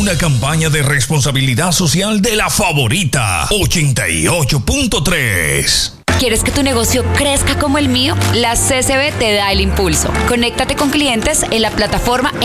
Una campaña de responsabilidad social de La Favorita 88.3. ¿Quieres que tu negocio crezca como el mío? La CCB te da el impulso. Conéctate con clientes en la plataforma